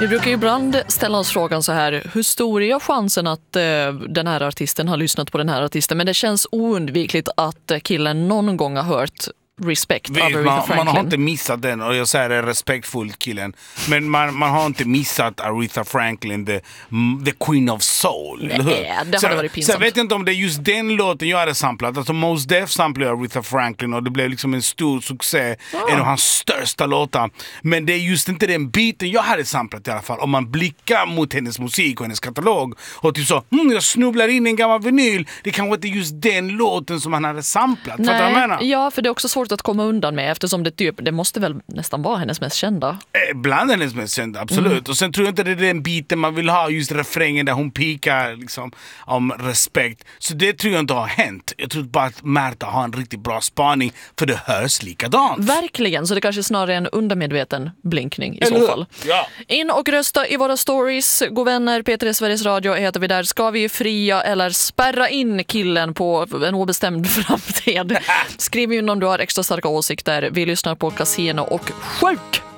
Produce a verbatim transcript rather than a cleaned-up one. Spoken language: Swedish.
Vi brukar ju ibland ställa oss frågan så här: hur stor är chansen att eh, den här artisten har lyssnat på den här artisten? Men det känns oundvikligt att killen någon gång har hört Respect av Aretha man, Franklin. man har inte missat den, och jag säger det respektfullt, killen. Men man, man har inte missat Aretha Franklin, the, the Queen of Soul. Nej, eller hur? det så, hade varit pinsamt. Så jag vet inte om det är just den låten jag hade samplat. Alltså Mos Def samplade Aretha Franklin och det blev liksom en stor succé. Ah. En av hans största låtar. Men det är just inte den biten jag hade samplat i alla fall. Om man blickar mot hennes musik och hennes katalog och typ så, hm, jag snubblar in i en gammal vinyl. Det kanske inte är just den låten som han hade samplat. Nej, fattar du vad jag menar? Ja, för det är också svårt att komma undan med, eftersom det typ, det måste väl nästan vara hennes mest kända. Bland hennes mest kända, absolut. Mm. Och sen tror jag inte det är den biten man vill ha, just refrängen där hon pikar liksom, om respekt. Så det tror jag inte har hänt. Jag tror bara att Märta har en riktigt bra spaning, för det hörs likadant. Verkligen, så det kanske snarare är en undermedveten blinkning i Eller så fall. Ja. In och rösta i våra stories. God vänner, P tre Sveriges Radio heter vi där. Ska vi fria eller spärra in killen på en obestämd framtid? Skriv in om du har extra starka åsikter. Vi lyssnar på Casino och Sjuk!